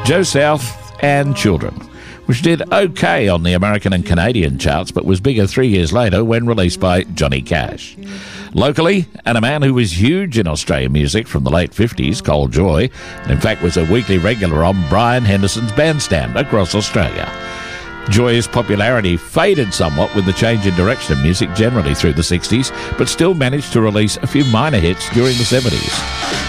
Joe South and Children, which did okay on the American and Canadian charts but was bigger 3 years later when released by Johnny Cash. Locally, and a man who was huge in Australian music from the late 50s, Cole Joy, and in fact was a weekly regular on Brian Henderson's Bandstand across Australia. Joy's popularity faded somewhat with the change in direction of music generally through the 60s, but still managed to release a few minor hits during the 70s.